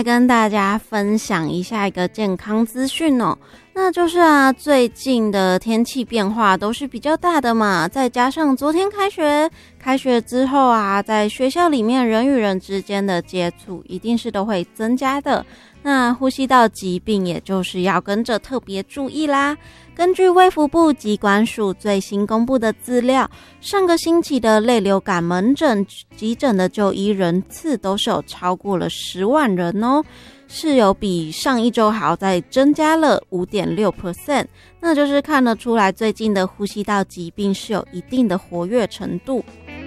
来跟大家分享一下一个健康资讯哦。那就是最近的天气变化都是比较大的嘛，再加上昨天开学之后在学校里面人与人之间的接触一定是都会增加的。那呼吸道疾病也就是要跟着特别注意啦。根据卫福部疾管署最新公布的资料，上个星期的类流感门诊急诊的就医人次都是有超过了10万人哦，是有比上一周还要再增加了 5.6%， 那就是看得出来最近的呼吸道疾病是有一定的活跃程度。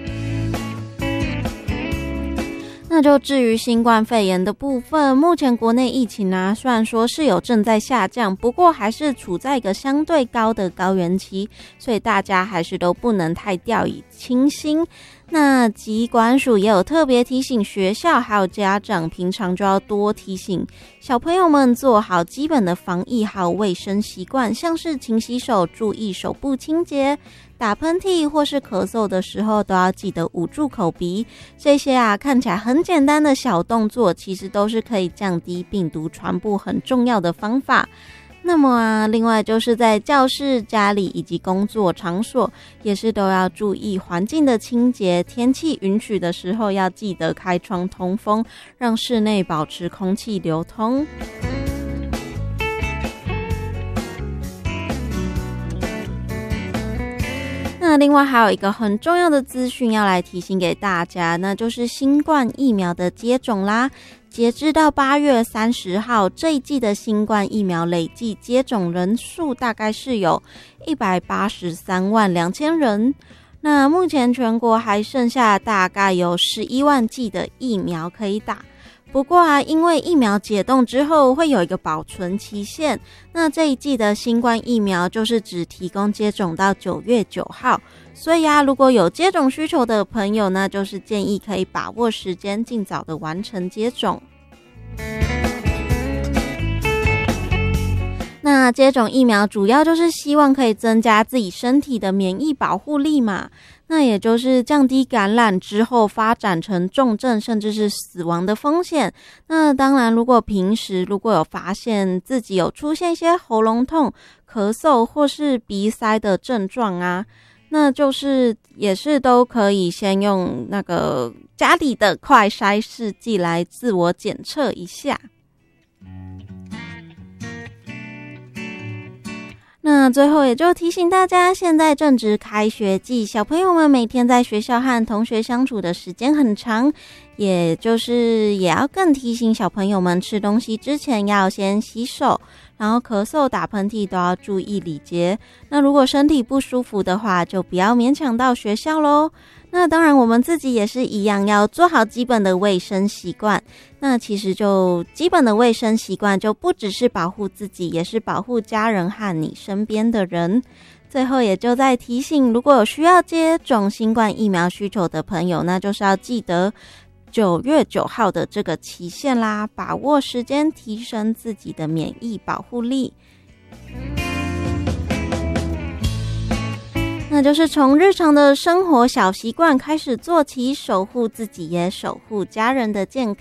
那就至于新冠肺炎的部分，目前国内疫情虽然说是有正在下降，不过还是处在一个相对高的高原期，所以大家还是都不能太掉以轻心。那疾管署也有特别提醒学校还有家长，平常就要多提醒小朋友们做好基本的防疫还有卫生习惯，像是勤洗手、注意手部清洁，打喷嚏或是咳嗽的时候都要记得捂住口鼻。这些看起来很简单的小动作，其实都是可以降低病毒传播很重要的方法。那么另外就是在教室、家里以及工作场所也是都要注意环境的清洁，天气允许的时候要记得开窗通风，让室内保持空气流通。那另外还有一个很重要的资讯要来提醒给大家，那就是新冠疫苗的接种啦。截至到8月30号，这一季的新冠疫苗累计接种人数大概是有183万2千人。那目前全国还剩下大概有11万剂的疫苗可以打。不过因为疫苗解冻之后会有一个保存期限，那这一季的新冠疫苗就是只提供接种到9月9号，所以如果有接种需求的朋友呢，就是建议可以把握时间，尽早的完成接种。那接种疫苗主要就是希望可以增加自己身体的免疫保护力嘛，那也就是降低感染之后发展成重症甚至是死亡的风险。那当然如果平时有发现自己有出现一些喉咙痛、咳嗽或是鼻塞的症状那就是也是都可以先用那个家里的快筛试剂来自我检测一下。那最后也就提醒大家，现在正值开学季，小朋友们每天在学校和同学相处的时间很长，也要更提醒小朋友们吃东西之前要先洗手，然后咳嗽、打喷嚏都要注意礼节。那如果身体不舒服的话，就不要勉强到学校咯。那当然我们自己也是一样，要做好基本的卫生习惯。那其实就基本的卫生习惯就不只是保护自己，也是保护家人和你身边的人。最后也就在提醒，如果有需要接种新冠疫苗需求的朋友，那就是要记得9月9号的这个期限啦，把握时间提升自己的免疫保护力。那就是从日常的生活小习惯开始做起，守护自己也守护家人的健